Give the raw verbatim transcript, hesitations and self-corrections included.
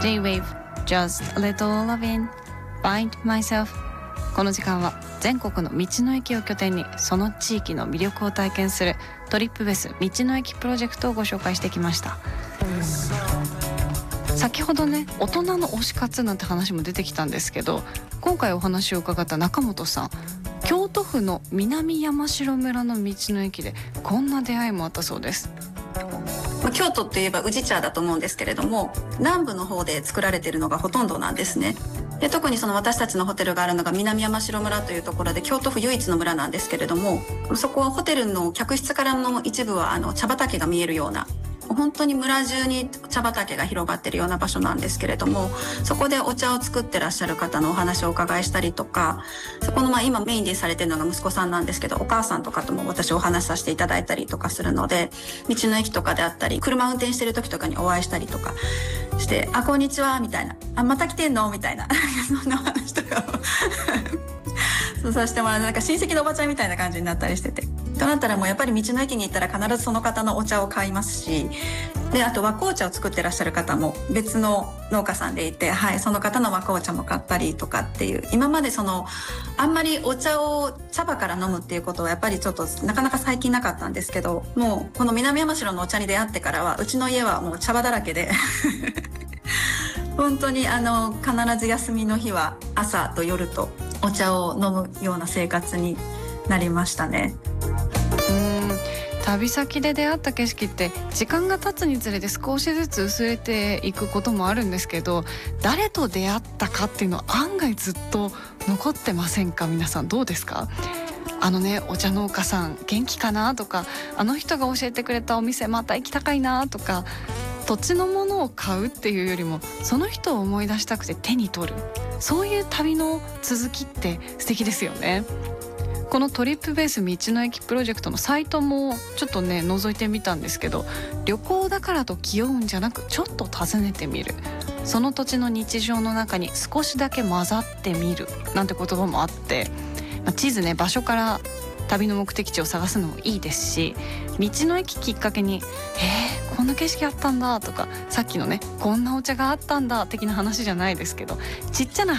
J-Wave Just a Little Lovin' Find Myself。 この時間は全国の道の駅を拠点にその地域の魅力を体験するトリップベース道の駅プロジェクトをご紹介してきました。先ほどね、大人の推し活なんて話も出てきたんですけど、今回お話を伺った中本さん、京都府の南山城村の道の駅でこんな出会いもあったそうです。 京都といえば宇治茶だと思うんですけれども、南部の方で作られているのがほとんどなんですね。で特にその私たちのホテルがあるのが南山城村というところで、京都府唯一の村なんですけれども、そこはホテルの客室からの一部はあの茶畑が見えるような、本当に村中に茶畑が広がっているような場所なんですけれども、そこでお茶を作ってらっしゃる方のお話をお伺いしたりとか、そこのまあ今メインでされているのが息子さんなんですけど、お母さんとかとも私お話しさせていただいたりとかするので、道の駅とかであったり車運転してる時とかにお会いしたりとかして、あ、こんにちはみたいな、あ、また来てんのみたいなそんなお話とかをそうさせてもらう、なんか親戚のおばちゃんみたいな感じになったりしてて、となったらもうやっぱり道の駅に行ったら必ずその方のお茶を買いますし、であと和紅茶を作ってらっしゃる方も別の農家さんでいて、はい、その方の和紅茶も買ったりとかっていう、今までそのあんまりお茶を茶葉から飲むっていうことはやっぱりちょっとなかなか最近なかったんですけど、もうこの南山城のお茶に出会ってからはうちの家はもう茶葉だらけで本当にあの必ず休みの日は朝と夜とお茶を飲むような生活になりましたね。 うーん、旅先で出会った景色って時間が経つにつれて少しずつ薄れていくこともあるんですけど、誰と出会ったかっていうのは案外ずっと残ってませんか？皆さんどうですか？あのね、お茶農家さん元気かなとか、あの人が教えてくれたお店また行きたかいなとか、土地のものを買うっていうよりもその人を思い出したくて手に取る、そういう旅の続きって素敵ですよね。このトリップベース道の駅プロジェクトのサイトもちょっとね覗いてみたんですけど、旅行だからと気負うんじゃなく、ちょっと訪ねてみる、その土地の日常の中に少しだけ混ざってみるなんて言葉もあって、まあ、地図ね、場所から旅の目的地を探すのもいいですし、道の駅きっかけにえー、こんな景色あったんだとか、さっきのねこんなお茶があったんだ的な話じゃないですけど、ちっちゃな